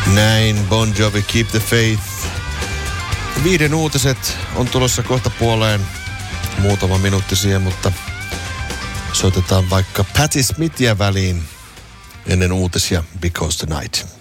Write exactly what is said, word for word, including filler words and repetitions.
Näin Bon Jovi, Keep the Faith. Viiden uutiset on tulossa kohta puoleen. Muutama minuutti siihen, mutta soitetaan vaikka Patti Smithia väliin ennen uutisia Because the Night.